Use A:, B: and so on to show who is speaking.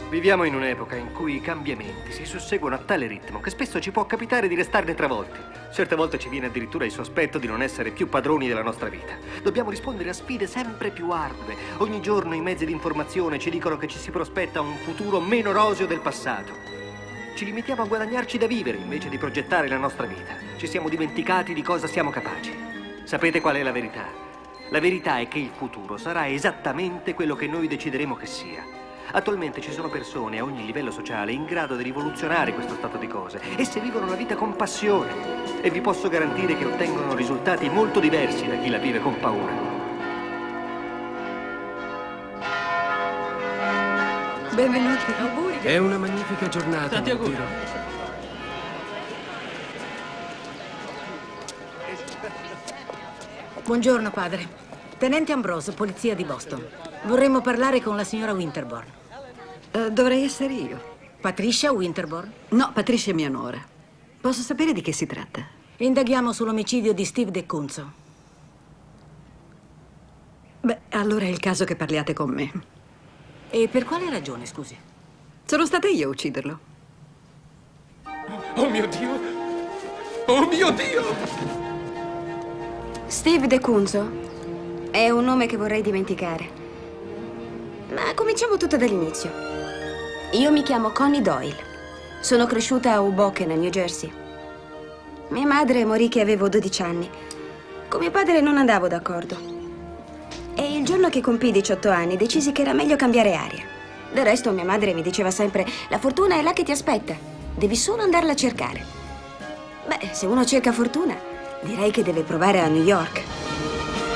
A: Viviamo in un'epoca in cui i cambiamenti si susseguono a tale ritmo che spesso ci può capitare di restarne travolti. Certe volte ci viene addirittura il sospetto di non essere più padroni della nostra vita. Dobbiamo rispondere a sfide sempre più ardue. Ogni giorno i mezzi di informazione ci dicono che ci si prospetta un futuro meno roseo del passato. Ci limitiamo a guadagnarci da vivere invece di progettare la nostra vita. Ci siamo dimenticati di cosa siamo capaci. Sapete qual è la verità? La verità è che il futuro sarà esattamente quello che noi decideremo che sia. Attualmente ci sono persone a ogni livello sociale in grado di rivoluzionare questo stato di cose. Esse vivono la vita con passione e vi posso garantire che ottengono risultati molto diversi da chi la vive con paura.
B: Benvenuti. Auguri.
C: È una magnifica giornata.
D: Tanti auguri.
B: Buongiorno, padre. Tenente Ambrose, polizia di Boston. Vorremmo parlare con la signora Winterborn.
E: Dovrei essere io.
B: Patricia Winterborn?
E: No, Patricia è mia nuora. Posso sapere di che si tratta?
B: Indaghiamo sull'omicidio di Steve DeCunzo.
E: Beh, allora è il caso che parliate con me.
B: E per quale ragione, scusi?
E: Sono stata io a ucciderlo.
C: Oh mio Dio! Oh mio Dio!
F: Steve DeCunzo è un nome che vorrei dimenticare. Ma cominciamo tutto dall'inizio. Io mi chiamo Connie Doyle. Sono cresciuta a Hoboken, New Jersey. Mia madre morì che avevo 12 anni. Con mio padre non andavo d'accordo. E il giorno che compii 18 anni decisi che era meglio cambiare aria. Del resto mia madre mi diceva sempre: la fortuna è là che ti aspetta. Devi solo andarla a cercare. Beh, se uno cerca fortuna, direi che deve provare a New York.